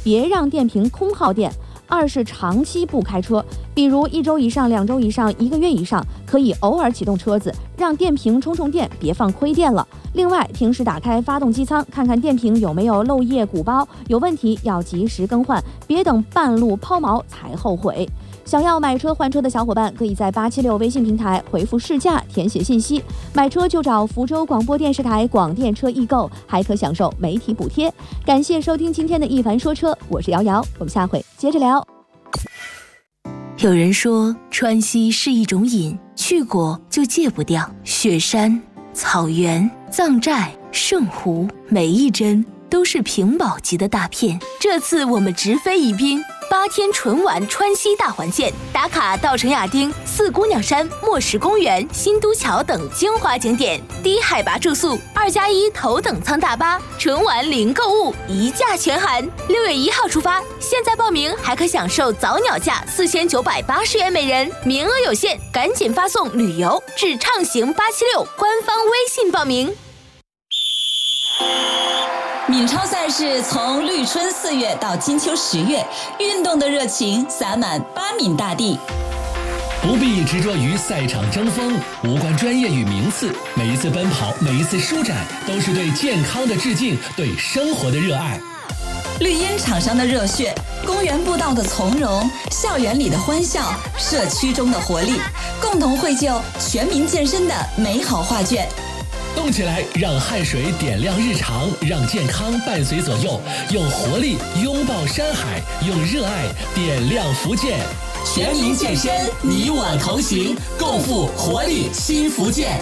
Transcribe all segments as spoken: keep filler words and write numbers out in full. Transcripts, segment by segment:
别让电瓶空耗电。二是长期不开车，比如一周以上、两周以上、一个月以上，可以偶尔启动车子，让电瓶充充电，别放亏电了。另外，平时打开发动机舱，看看电瓶有没有漏液鼓包，有问题要及时更换，别等半路抛锚才后悔。想要买车换车的小伙伴，可以在八七六微信平台回复试驾，填写信息，买车就找福州广播电视台广电车易购，还可享受媒体补贴。感谢收听今天的一凡说车，我是瑶瑶，我们下回接着聊。 有人说川西是一种瘾，去过就戒不掉。雪山、草原、藏寨、圣湖，每一帧都是屏保级的大片。这次我们直飞宜宾，八天纯玩川西大环线，打卡稻城亚丁、四姑娘山、墨石公园、新都桥等精华景点，低海拔住宿，二加一头等舱大巴，纯玩零购物，一价全含。六月一号出发，现在报名还可享受早鸟价四千九百八十元每人，名额有限，赶紧发送旅游至畅行八七六官方微信报名。 闽超赛事从绿春四月到金秋十月，运动的热情洒满巴闽大地。 不必执着于赛场争锋，无关专业与名次，每一次奔跑，每一次舒展，都是对健康的致敬，对生活的热爱。 绿茵场上的热血，公园步道的从容，校园里的欢笑，社区中的活力，共同绘就全民健身的美好画卷。 动起来，让汗水点亮日常，让健康伴随左右，用活力拥抱山海，用热爱点亮福建。全民健身，你我同行，共赴活力新福建。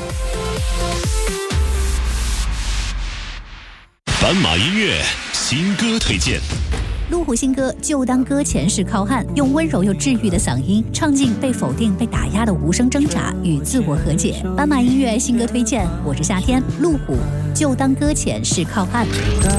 斑马音乐新歌推荐。 路虎新歌《就当搁浅是靠岸》，用温柔又治愈的嗓音，唱尽被否定、被打压的无声挣扎与自我和解。斑马音乐新歌推荐，我是夏天，路虎《就当搁浅是靠岸》。